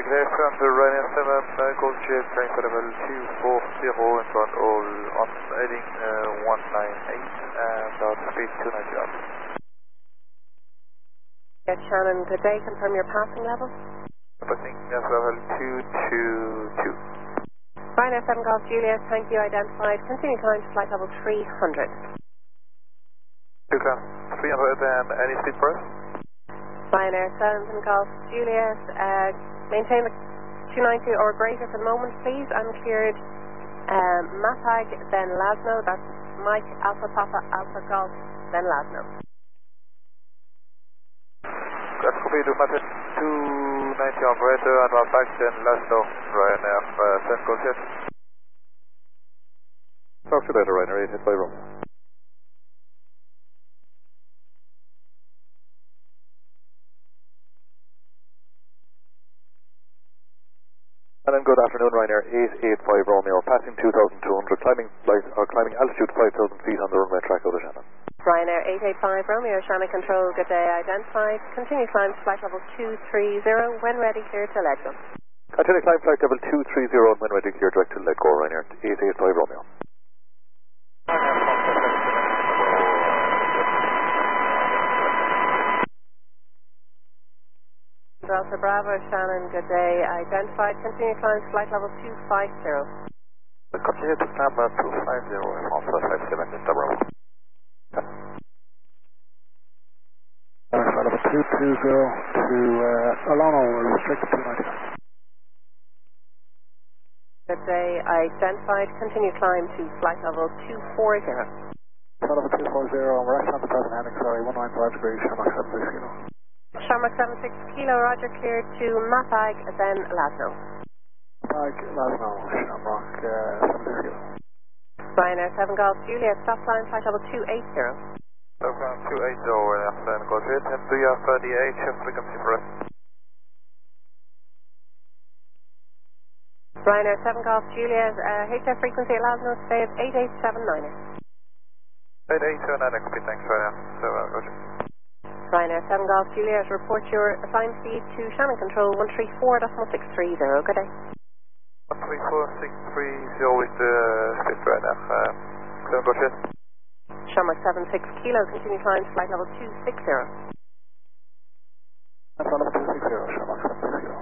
Declaration to Ryanair 7, Gold Jet, train for level 240 and front all on heading 198 and out speed 290 knots. Yes, Shannon, good day. Confirm your passing level. Passing level 222. Ryanair 7 Golf Juliet, thank you, identified. Continue climb to flight level 300. 2 class 300 and any speed for us? Ryanair 7 Golf Juliet, maintain the 290 or greater for the moment, please. Uncleared Matag, then Lasno. That's Mike Alpha Papa Alpha Golf, then Lasno. That's complete with Matag 290 operator and one back, then Lasno, Ryanair 7 Gold Jet. Talk to you later, Ryanair 8 by Romeo. And good afternoon, Ryanair 885 Romeo, passing 2,200, climbing altitude 5,000 feet on the runway track over Shannon. Ryanair 885 Romeo, Shannon Control, good day, identified. Continue climb to flight level 230, when ready, clear to let go. Continue climb flight level 230 and when ready, clear direct to let go, Ryanair 885 Romeo. Delta Bravo, Shannon, good day, identified. Continue climb to flight level 250. Continue to climb 250 from 557 Delta Bravo. Flight level 220 to Alano, restricted 299. Good day, identified. Continue climb to flight level 240. Flight level 240, we're actually on the present heading, sorry, 195 degrees, Shamrock 76 kilo. Shamrock 76 kilo, roger, cleared to Matag, then Lasno. Matag, Lasno, Shamrock 76 kilo. Ryanair 7 Golf Juliet, stop climb, flight level 280. Stop climb 280, Ryanair 7 Golf Juliet, and do you have the HF frequency for us? Ryanair 7 Golf Juliet, HF frequency at Lasno today is 8879. 8879 speed, thanks Ryanair, so roger. Ryanair 7 Golf Juliet, report your assigned speed to Shannon Control 134.630. Good day. 134.630 with the speed Ryanair 7 Golf Juliet. Shamrock 76 kilo, continue climb to flight level 260. Flight level 260,